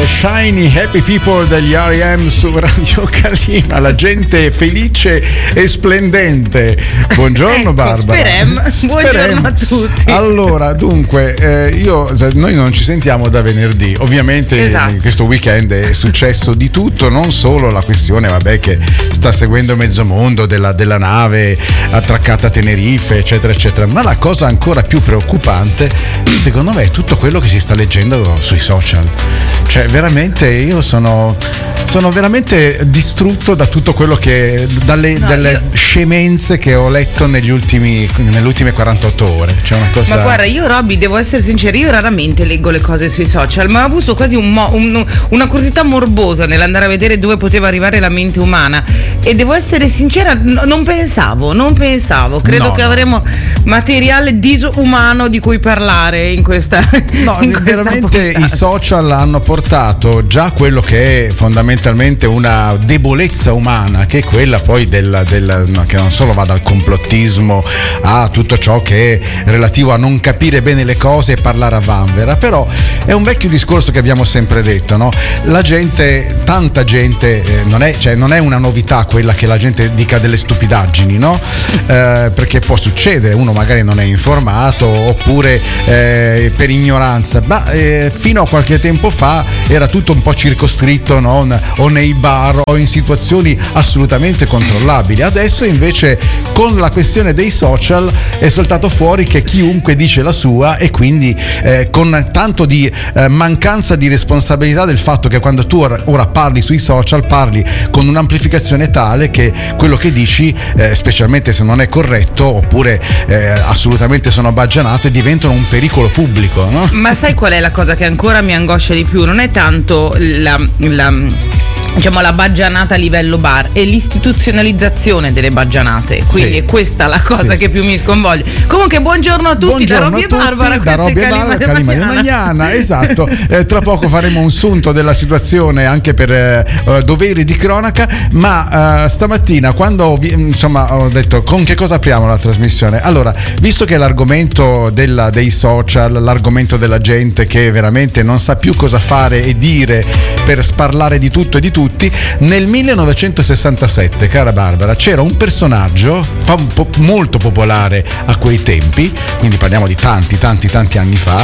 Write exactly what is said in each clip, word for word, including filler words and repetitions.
Shiny Happy People degli R E M su Radio Calima, la gente felice e splendente. Buongiorno, ecco, Barbara. Sperem. Buongiorno Sperem. a tutti. Allora, dunque, eh, io noi non ci sentiamo da venerdì. Ovviamente esatto. questo weekend è successo di tutto, non solo la questione, vabbè, che sta seguendo mezzo mondo della, della nave attraccata a Tenerife, eccetera, eccetera. Ma la cosa ancora più preoccupante, secondo me, è tutto quello che si sta leggendo sui social. Cioè, veramente io sono sono veramente distrutto da tutto quello che dalle, no, dalle io... scemenze che ho letto negli ultimi nelle ultime quarantotto ore. Cioè una cosa... Ma guarda, io Robby, devo essere sincera, io raramente leggo le cose sui social, ma ho avuto quasi un mo- un, una curiosità morbosa nell'andare a vedere dove poteva arrivare la mente umana, e devo essere sincera, n- non pensavo non pensavo credo no, che no. avremo materiale disumano di cui parlare in questa no in veramente questa i social hanno portato già quello che è fondamentalmente una debolezza umana, che è quella poi del, del no, che non solo va dal complottismo a tutto ciò che è relativo a non capire bene le cose e parlare a vanvera. Però è un vecchio discorso che abbiamo sempre detto, no? La gente, tanta gente, eh, non è, cioè non è una novità quella che la gente dica delle stupidaggini, no? Eh, perché può succedere, uno magari non è informato oppure eh, per ignoranza, ma eh, fino a qualche tempo fa era tutto un po' circoscritto, no? O nei bar o in situazioni assolutamente controllabili. Adesso invece con la questione dei social è saltato fuori che chiunque dice la sua, e quindi eh, con tanto di eh, mancanza di responsabilità del fatto che quando tu ora, ora parli sui social parli con un'amplificazione tale che quello che dici, eh, specialmente se non è corretto oppure eh, assolutamente sono baggianate, diventano un pericolo pubblico, no? Ma sai qual è la cosa che ancora mi angoscia di più? Non è tanto la, la diciamo la baggianata a livello bar, è l'istituzionalizzazione delle baggianate, quindi sì. è questa la cosa sì, che più mi sconvolge. Comunque buongiorno a tutti, buongiorno da Robby e Barbara, da Robby e Barbara, Calima di Magnana, esatto. Eh, tra poco faremo un sunto della situazione anche per eh, doveri di cronaca, ma eh, stamattina quando ho, insomma ho detto con che cosa apriamo la trasmissione, allora, visto che l'argomento della, dei social, l'argomento della gente che veramente non sa più cosa fare e dire per sparlare di tutto e di tutto, nel millenovecentosessantasette, cara Barbara, c'era un personaggio molto popolare a quei tempi, quindi parliamo di tanti tanti tanti anni fa,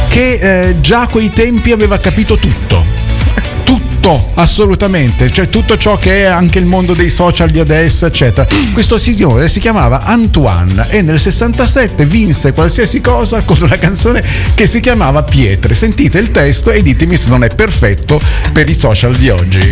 che eh, già a quei tempi aveva capito tutto. Tutto, assolutamente, cioè tutto ciò che è anche il mondo dei social di adesso, eccetera. Questo signore si chiamava Antoine e nel sessantasette vinse qualsiasi cosa con una canzone che si chiamava Pietre. Sentite il testo e ditemi se non è perfetto per i social di oggi.